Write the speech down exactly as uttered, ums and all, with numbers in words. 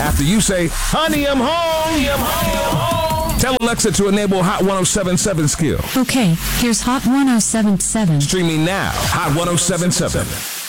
After you say, honey, I'm home. Honey, I'm home. Tell Alexa to enable Hot one oh seven point seven skill. Okay, here's Hot one oh seven point seven. Streaming now, Hot one oh seven point seven.